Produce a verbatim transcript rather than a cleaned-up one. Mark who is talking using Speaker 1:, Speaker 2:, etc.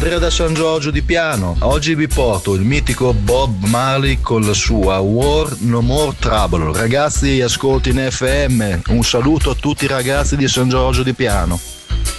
Speaker 1: Andrea da San Giorgio di Piano. Oggi vi porto il mitico Bob Marley con la sua War No More Trouble. Ragazzi, ascolti in F M. Un saluto a tutti i ragazzi di San Giorgio di Piano.